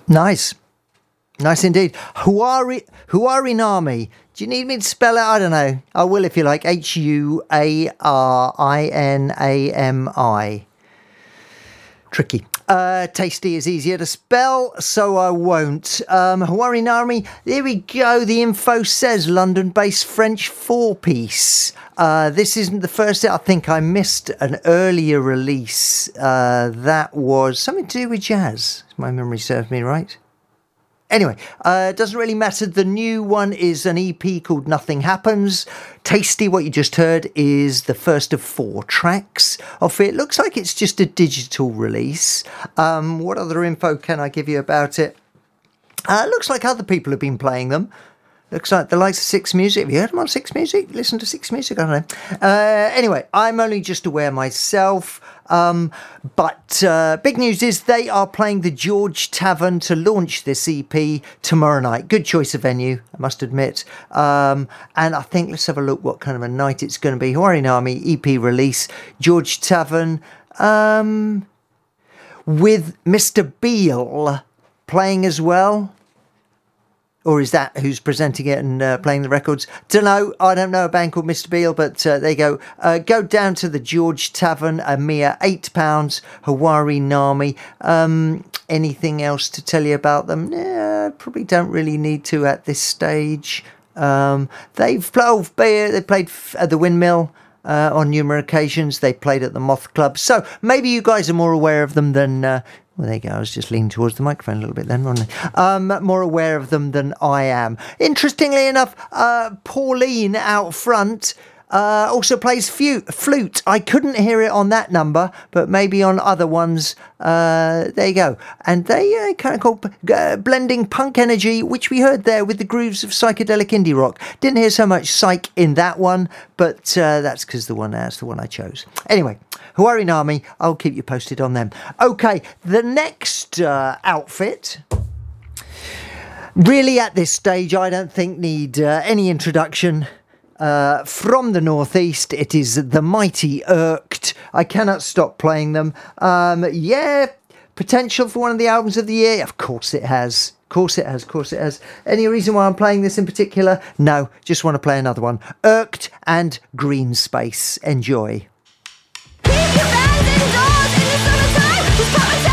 Nice. Nice indeed. Huarinami. Do you need me to spell it? I don't know. I will if you like. Huarinami. Tricky. Tasty is easier to spell, so I won't. Huarinami, there we go. The info says London-based French four-piece. This isn't the first. I think I missed an earlier release. That was something to do with jazz, if my memory serves me right. Anyway, it doesn't really matter. The new one is an EP called Nothing Happens. Tasty, what you just heard, is the first of 4 tracks of it. Looks like it's just a digital release. What other info can I give you about it? Looks like other people have been playing them. Looks like the likes of Six Music. Have you heard them on Six Music? Listen to Six Music? I don't know. Anyway, I'm only just aware myself. But big news is they are playing the George Tavern to launch this EP tomorrow night. Good choice of venue, I must admit. And I think, let's have a look what kind of a night it's going to be. Huarinami EP release, George Tavern, with Mr. Beale playing as well. Or is that who's presenting it and playing the records? Don't know. I don't know a band called Mr. Beale, but there you go. Go down to the George Tavern, a mere £8. Huarinami. Anything else to tell you about them? Probably don't really need to at this stage. They've played at the Windmill on numerous occasions. They played at the Moth Club. So maybe you guys are more aware of them than... well, there you go. I was just leaning towards the microphone a little bit then, wasn't I? More aware of them than I am. Interestingly enough, Pauline out front also plays flute. I couldn't hear it on that number, but maybe on other ones. There you go. And they kind of called blending punk energy, which we heard there with the grooves of psychedelic indie rock. Didn't hear so much psych in that one, but that's because that's the one I chose. Anyway, Huarinami, I'll keep you posted on them. Okay, the next outfit... really at this stage, I don't think need any introduction. From the northeast, it is the mighty Irked. I cannot stop playing them. Potential for one of the albums of the year? Of course it has. Of course it has. Any reason why I'm playing this in particular? No, just want to play another one. Irked and Green Space. Enjoy. Keep your fans indoors in the summertime.